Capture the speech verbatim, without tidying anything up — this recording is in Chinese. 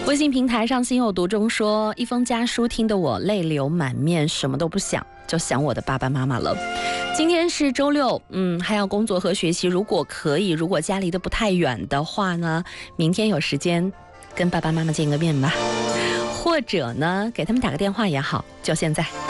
微信平台上心有独钟说，一封家书听得我泪流满面，什么都不想，就想我的爸爸妈妈了。今天是周六，嗯，还要工作和学习。如果可以，如果家离得不太远的话呢，明天有时间跟爸爸妈妈见个面吧，或者呢，给他们打个电话也好，就现在。